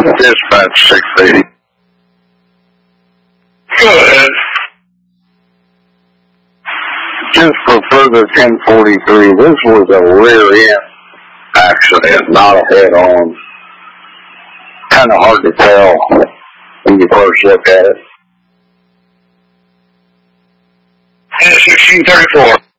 Dispatch 680. Go ahead. Just for further 1043, this was a rear end accident, not a head on. Kind of hard to tell when you first look at it. 1634.